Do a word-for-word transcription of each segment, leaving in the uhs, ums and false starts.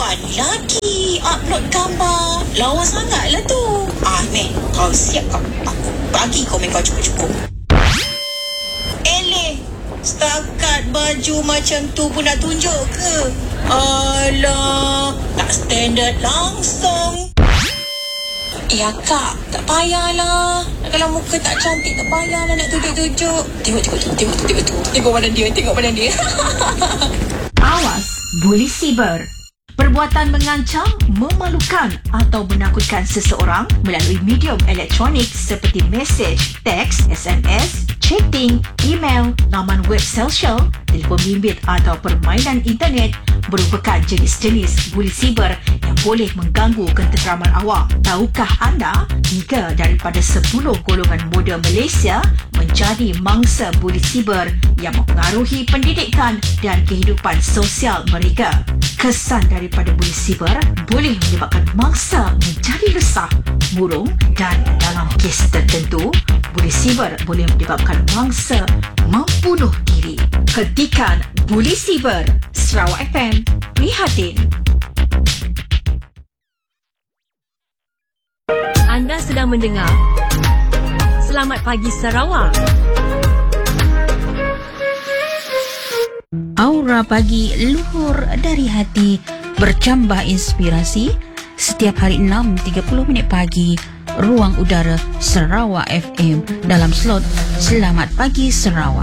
Kan lagi upload gambar. Lawa sangatlah tu. Ah, Meh, kau siap kau? Aku bagi komen kau cukup-cukup. Eleh, setakat baju macam tu pun nak tunjuk ke? Alah, tak standard langsung. Ya kak, tak payahlah. Kalau muka tak cantik, tak payahlah nak tunjuk-tunjuk. Tengok, tengok tu, tengok tu, tengok tu. Tengok badan dia, tengok badan dia. Awas, buli siber. Perbuatan mengancam, memalukan atau menakutkan seseorang melalui medium elektronik seperti mesej, teks, S M S, chatting, email, laman web sosial, telefon bimbit atau permainan internet merupakan jenis-jenis buli siber yang boleh mengganggu ketenteraman awam. Tahukah anda, tiga daripada sepuluh golongan muda Malaysia menjadi mangsa buli siber yang mempengaruhi pendidikan dan kehidupan sosial mereka. Kesan daripada buli siber boleh menyebabkan mangsa menjadi resah, murung dan dalam kes tertentu, buli siber boleh menyebabkan mangsa membunuh diri. Hentikan buli siber. Sarawak F M prihatin. Anda sedang mendengar Selamat Pagi Sarawak. Aura pagi luhur dari hati, bercambah inspirasi. Setiap hari enam tiga puluh minit pagi, ruang udara Sarawak F M dalam slot Selamat Pagi Sarawak.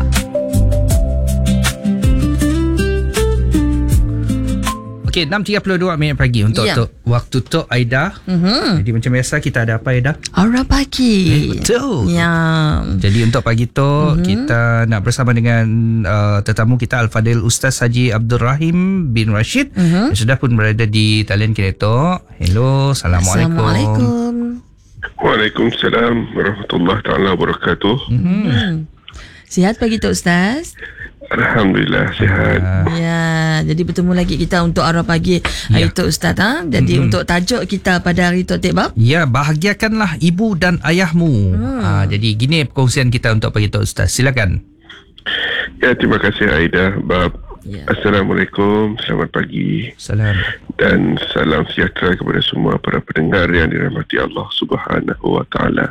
Okey, enam tiga puluh dua minit pagi untuk ya. Tok, waktu Tok Aida. Mm-hmm. Jadi macam biasa kita ada apa, Aida? Aura pagi. Eh, betul. Ya. Jadi untuk pagi Tok, Mm-hmm. kita nak bersama dengan uh, tetamu kita Al-Fadil Ustaz Haji Abdul Rahim bin Rashid. Mm-hmm. Yang sudah pun berada di talian kita, Tok. Hello, Assalamualaikum. Assalamualaikum. Waalaikumsalam warahmatullahi taala wabarakatuh. Mm-hmm. Sihat pagi Tok Ustaz? Alhamdulillah sihat. Uh, Ya, jadi bertemu lagi kita untuk Aura Pagi hari Ya. Tok Ustaz. Ha? Jadi Mm-hmm. untuk tajuk kita pada hari Tok Tebab. Ya, bahagiakanlah ibu dan ayahmu. Hmm. Ha, jadi gini perkongsian kita untuk pagi Tok Ustaz. Silakan. Ya, terima kasih Aida. Bab. Ya. Assalamualaikum, selamat pagi Salam. dan salam sejahtera kepada semua para pendengar yang dirahmati Allah Subhanahu wa taala.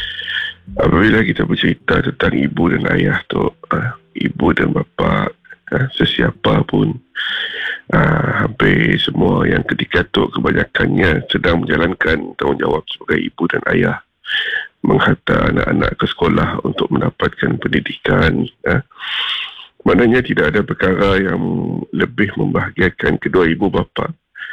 Apabila kita bercerita tentang ibu dan ayah tu, uh, ibu dan bapa, uh, sesiapa pun, uh, hampir semua yang ketika tu kebanyakannya sedang menjalankan tanggungjawab sebagai ibu dan ayah, menghantar anak-anak ke sekolah untuk mendapatkan pendidikan. Uh, maknanya tidak ada perkara yang lebih membahagiakan kedua ibu bapa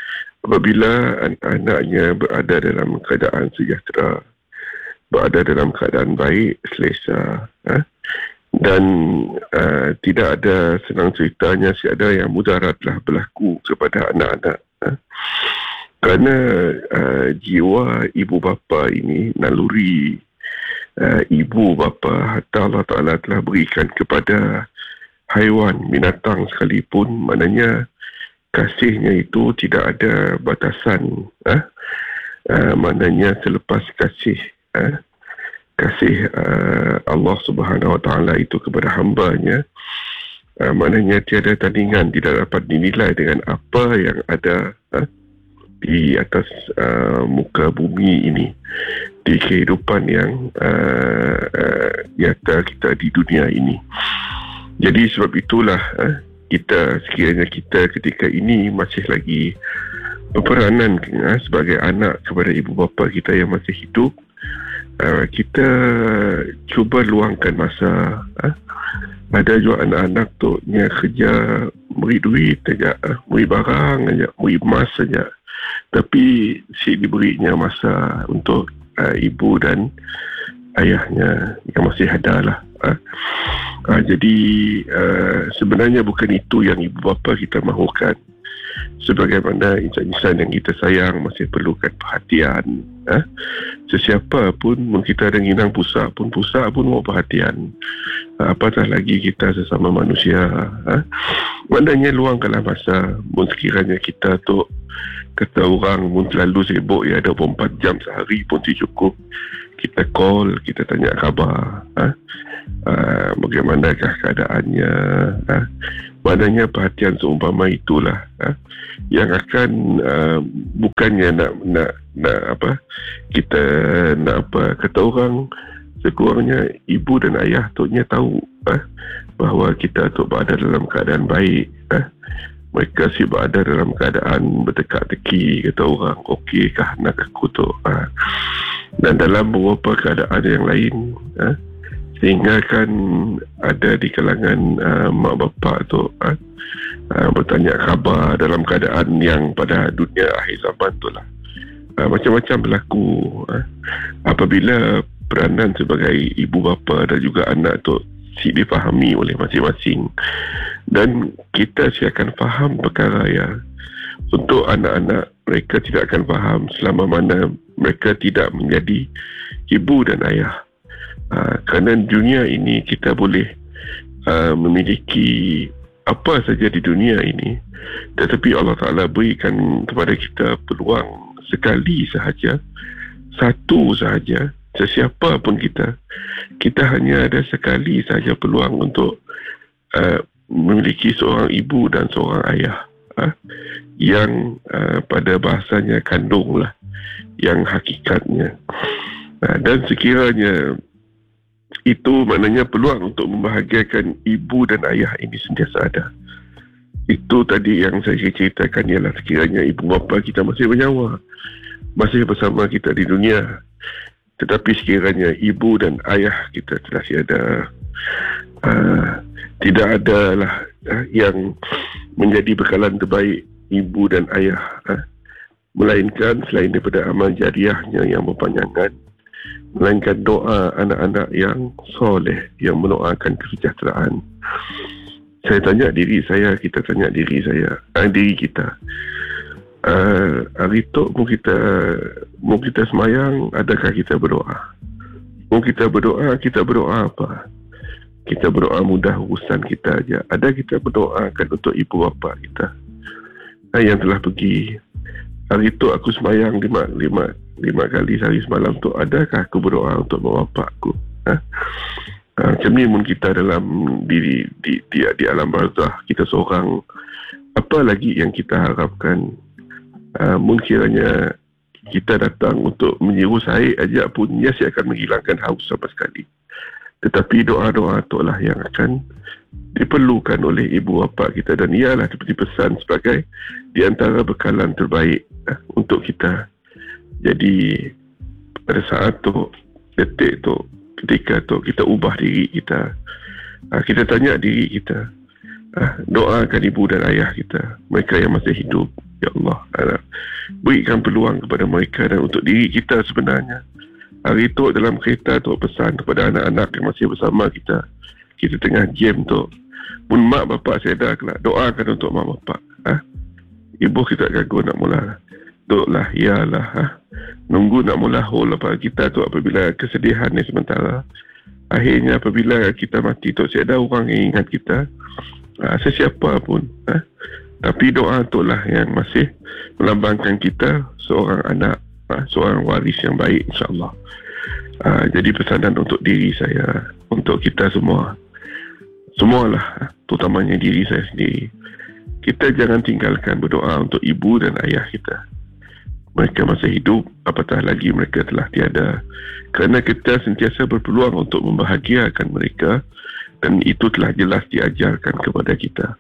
apabila anak-anaknya berada dalam keadaan sejahtera, berada dalam keadaan baik, selesa, eh? dan uh, tidak ada, senang ceritanya, tiada yang mudaratlah berlaku kepada anak-anak. Eh? Kerana uh, jiwa ibu bapa ini, naluri uh, ibu bapa hatta Allah Ta'ala telah berikan kepada haiwan, binatang sekalipun, maknanya kasihnya itu tidak ada batasan. Eh? Uh, maknanya selepas kasih eh? kasih uh, Allah Subhanahu Wa Taala itu kepada hamba-Nya, uh, maknanya tiada tandingan, tidak dapat dinilai dengan apa yang ada uh, di atas uh, muka bumi ini, di kehidupan yang uh, uh, nyata kita di dunia ini. Jadi sebab itulah uh, kita, sekiranya kita ketika ini masih lagi berperanan uh, sebagai anak kepada ibu bapa kita yang masih hidup, Uh, kita cuba luangkan masa. Uh, ada juga anak-anak tu nya kerja beri duit saja, uh, beri barang saja, beri emas saja, tapi si diberinya masa untuk uh, ibu dan ayahnya yang masih ada lah. Uh, uh, jadi uh, sebenarnya bukan itu yang ibu bapa kita mahukan. Sebagaimana insan-insan yang kita sayang masih perlukan perhatian. Eh? Sesiapa pun, pun kita ada nginang pusat pun, pusat pun mau perhatian. Apatah lagi kita sesama manusia. Eh? Maknanya luangkanlah masa. Mun sekiranya kita tu, kata orang mun terlalu sibuk, ya ada dua puluh empat jam sehari pun si cukup. Kita call, kita tanya khabar. Eh? Uh, bagaimanakah keadaannya, uh, Maknanya perhatian seumpama itulah ha, yang akan uh, bukannya nak nak nak apa kita nak apa kata orang, sekurangnya ibu dan ayah toknya tahu ha, bahawa kita tok berada dalam keadaan baik ha. Mereka si berada dalam keadaan bertekak-teki, kata orang, okey-kah nak aku tu ha. Dan dalam beberapa keadaan yang lain ha, sehingga kan ada di kalangan uh, mak bapak tu uh, uh, bertanya khabar dalam keadaan yang pada dunia akhir zaman tu lah. Uh, macam-macam berlaku uh, apabila peranan sebagai ibu bapa dan juga anak tu si difahami oleh masing-masing, dan kita si akan faham perkara ya. Untuk anak-anak, mereka tidak akan faham selama mana mereka tidak menjadi ibu dan ayah. Uh, kerana dunia ini kita boleh uh, memiliki apa saja di dunia ini, tetapi Allah Ta'ala berikan kepada kita peluang sekali sahaja, satu sahaja, sesiapa pun kita kita hanya ada sekali sahaja peluang untuk uh, memiliki seorang ibu dan seorang ayah uh, yang uh, pada bahasanya kandung lah, yang hakikatnya. uh, dan sekiranya itu maknanya peluang untuk membahagiakan ibu dan ayah ini sentiasa ada. Itu tadi yang saya ceritakan, ialah sekiranya ibu bapa kita masih bernyawa, masih bersama kita di dunia, tetapi sekiranya ibu dan ayah kita telah tiada, uh, tidak adalah uh, yang menjadi bekalan terbaik ibu dan ayah, uh, melainkan selain daripada amal jariahnya yang berpanjangan, melainkan doa anak-anak yang soleh, yang mendoakan kesejahteraan. Saya tanya diri saya, kita tanya diri saya, eh, diri kita. Uh, hari tu mau kita mau kita semayang, adakah kita berdoa? Mau kita berdoa, kita berdoa apa? Kita berdoa mudah urusan kita aja. Ada kita berdoakan untuk ibu bapa kita uh, yang telah pergi. Hari tu aku semayang lima, lima, lima kali sehari semalam tu, adakah aku berdoa untuk mak bapak aku? Ha? Ha, macam ni pun kita dalam diri di, di, di alam barzah kita seorang, apa lagi yang kita harapkan? Ha, mungkin kiranya kita datang untuk menyeru air aja pun ia akan menghilangkan haus sama sekali. Tetapi doa-doa tu lah yang akan diperlukan oleh ibu bapa kita, dan ialah seperti pesan sebagai di antara bekalan terbaik uh, untuk kita. Jadi pada saat tu, detik tu, ketika tu kita ubah diri kita, uh, kita tanya diri kita, uh, doakan ibu dan ayah kita, mereka yang masih hidup. Ya Allah, uh, berikan peluang kepada mereka, dan untuk diri kita sebenarnya. Hari tu dalam kereta tu pesan kepada anak-anak yang masih bersama kita, kita tengah jam tu, pun mak bapak sedar kelak, doakan untuk mak bapak. Ha? Ibu kita gagu nak mula, duklah, iyalah. Ha? Nunggu nak mula hol apa kita tu, apabila kesedihan ni sementara, akhirnya apabila kita mati tu, sedar orang yang ingat kita, ha, sesiapa pun. Ha? Tapi doa tu lah yang masih melambangkan kita seorang anak, ha, seorang waris yang baik, insyaAllah. Ha, jadi pesanan untuk diri saya, untuk kita semua, semualah, terutamanya diri saya sendiri, kita jangan tinggalkan berdoa untuk ibu dan ayah kita. Mereka masih hidup, apatah lagi mereka telah tiada. Kerana kita sentiasa berpeluang untuk membahagiakan mereka, dan itu telah jelas diajarkan kepada kita.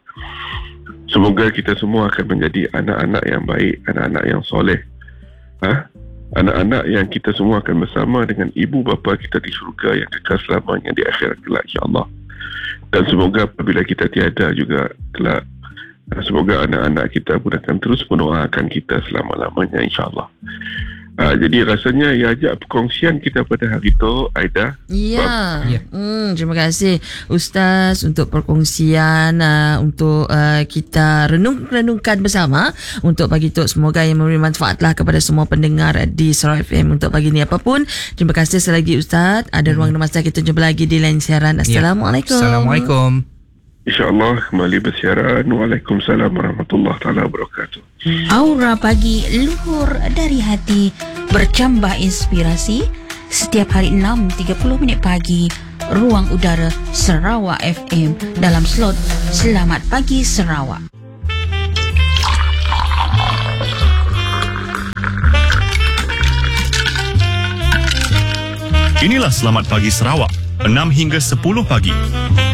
Semoga kita semua akan menjadi anak-anak yang baik, anak-anak yang soleh. Ha? Anak-anak yang kita semua akan bersama dengan ibu bapa kita di syurga yang kekal selamanya di akhirat kelak, insya-Allah. Dan semoga apabila kita tiada juga kelak, semoga anak-anak kita pun akan terus mendoakan kita selama-lamanya, insya-Allah. Uh, jadi rasanya ia ajak perkongsian kita pada hari itu, Aida. Ya. Ya. Hmm, terima kasih Ustaz untuk perkongsian, uh, untuk uh, kita renung-renungkan bersama untuk pagi tu. Semoga yang memberi manfaatlah kepada semua pendengar di Sarawak F M untuk pagi ni. Apapun, terima kasih sekali lagi Ustaz. Ada hmm. ruang dan masa kita jumpa lagi di lain siaran. Assalamualaikum. Ya. Assalamualaikum. InsyaAllah kembali bersiaran. Waalaikumsalam warahmatullahi taala wabarakatuh. Aura pagi luhur dari hati, bercambah inspirasi setiap hari enam tiga puluh minit pagi, Ruang Udara Sarawak F M dalam slot Selamat Pagi Sarawak. Inilah Selamat Pagi Sarawak, enam hingga sepuluh pagi.